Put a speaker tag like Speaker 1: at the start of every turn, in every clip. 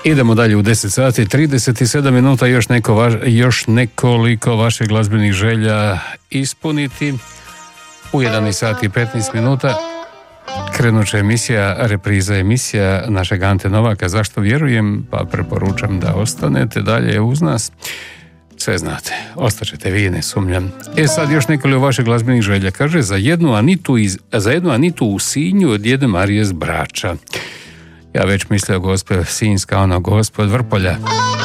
Speaker 1: Idemo dalje u 10 sati, 37 minuta, još nekoliko vaših glazbenih želja ispuniti. U 11 sati i 15 minuta krenut će repriza emisija našeg Ante Novaka. Zašto vjerujem? Pa preporučam da ostanete dalje uz nas. Sve znate, ostaćete vi, ne sumnjam. Sad još nekoliko vaših glazbenih želja. Kaže, za jednu Anitu u Sinju od Djede Marije z Brača. Ja već mislio Gospe Sinjska, ono Gospe od Vrpolja.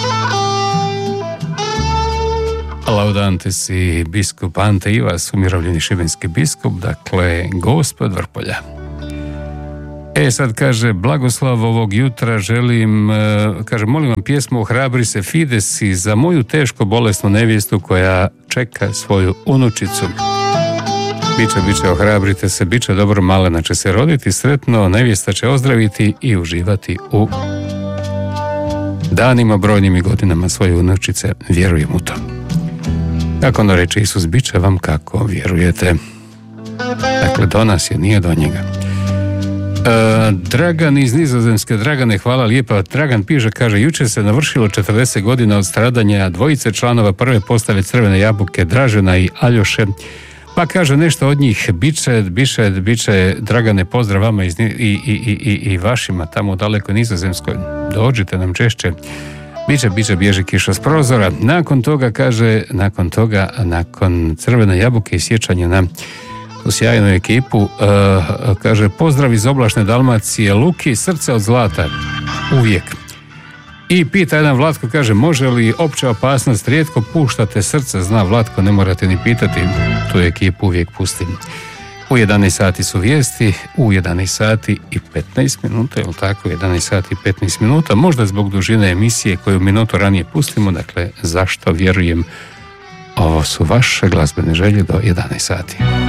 Speaker 1: Laudante si biskup Ante Ivas, umirovljeni šibenski biskup, dakle Gospe od Vrpolja. Sad kaže, blagoslav ovog jutra želim, kaže, molim vam pjesmu Ohrabri se Fidesi za moju teško bolesnu nevjestu koja čeka svoju unučicu. Biće, ohrabrite se, biće dobro, malena će se roditi sretno, nevjesta će ozdraviti i uživati u danima, brojnim i godinama svoje unučice. Vjerujem u to. Kako ono reče Isus, biće vam kako vjerujete. Dakle, do nas je, nije do njega. Dragan iz Nizozemske. Dragane, hvala lijepa. Dragan piše, kaže, jučer se navršilo 40 godina od stradanja dvojice članova prve postave Crvene jabuke, Dražena i Aljoše. Pa kaže nešto od njih, biće, Dragane, pozdrav vama i vašima tamo u dalekoj Nizozemskoj. Dođite nam češće. Biće, bježi kiša s prozora. Nakon toga, kaže, nakon Crvene jabuke i sjećanja na u sjajnu ekipu, kaže, pozdrav iz oblačne Dalmacije, Luki, srce od zlata, uvijek. I pita jedan Vlatko, kaže, može li opća opasnost, rijetko puštate srce, zna Vlatko, ne morate ni pitati, tu ekipu uvijek pustim. U 11 sati su vijesti, u 11 sati i 15 minuta, ili tako, 11 sati i 15 minuta, možda zbog dužine emisije koju minutu ranije pustimo, dakle, zašto vjerujem, ovo su vaše glazbene želje do 11 sati.